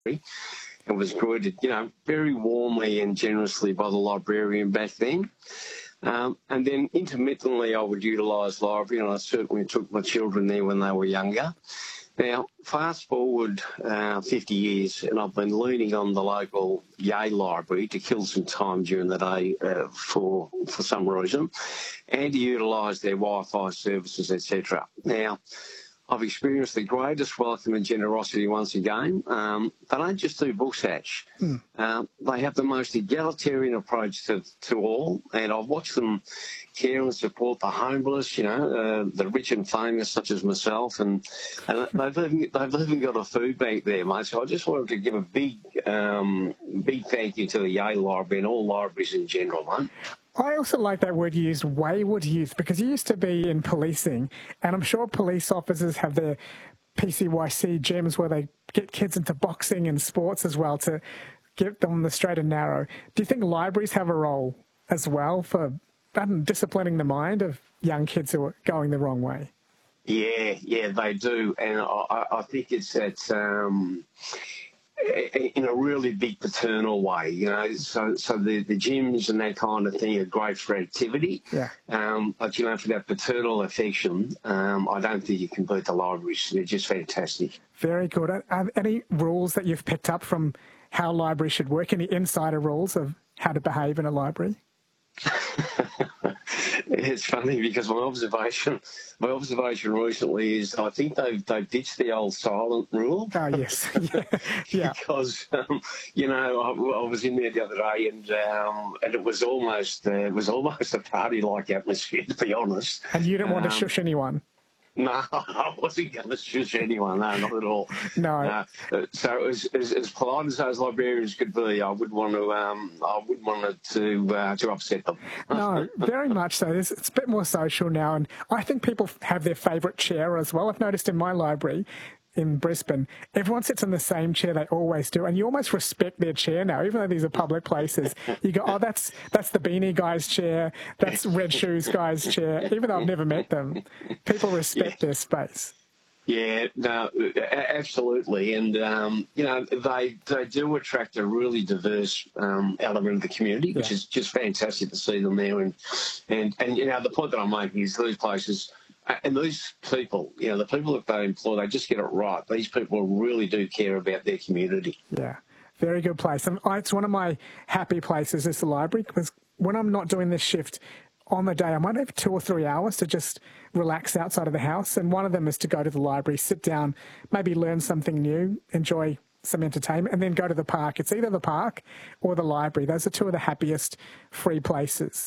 and was greeted, very warmly and generously by the librarian back then. And then intermittently I would utilise library, and I certainly took my children there when they were younger. Now, fast forward 50 years, and I've been leaning on the local Yay library to kill some time during the day for some reason, and to utilise their Wi-Fi services, etc. Now, I've experienced the greatest welcome and generosity once again. They don't just do books, Hatch. They have the most egalitarian approach to all, and I've watched them care and support the homeless, the rich and famous such as myself, and they've even got a food bank there, mate. So I just wanted to give a big thank you to the Yay Library and all libraries in general, mate. I also like that word you used, wayward youth, because you used to be in policing, and I'm sure police officers have their PCYC gyms where they get kids into boxing and sports as well to get them on the straight and narrow. Do you think libraries have a role as well for disciplining the mind of young kids who are going the wrong way? Yeah, they do, and I think it's that in a really big paternal way, so the gyms and that kind of thing are great for activity. Yeah. But, for that paternal affection, I don't think you can beat the libraries. They're just fantastic. Very good. Are any rules that you've picked up from how libraries should work? Any insider rules of how to behave in a library? It's funny because my observation recently is I think they've ditched the old silent rule. Oh yes, yeah. Because I was in there the other day and it was almost a party-like atmosphere, to be honest. And you didn't want to shush anyone. No, I wasn't going to shush anyone. No, not at all. No. So as polite as those librarians could be, I wouldn't want to upset them. No, very much so. It's a bit more social now, and I think people have their favourite chair as well. I've noticed in my library in Brisbane, everyone sits in the same chair they always do, and you almost respect their chair now, even though these are public places. You go, oh, that's the beanie guy's chair, that's Red Shoes guy's chair, even though I've never met them. People respect their space. Yeah, no, absolutely, and they do attract a really diverse element of the community, which is just fantastic to see them there. And the point that I'm making is these places. And these people, the people that they employ, they just get it right. These people really do care about their community. Yeah, very good place. And it's one of my happy places is the library, because when I'm not doing this shift on the day, I might have 2 or 3 hours to just relax outside of the house. And one of them is to go to the library, sit down, maybe learn something new, enjoy some entertainment, and then go to the park. It's either the park or the library. Those are two of the happiest free places.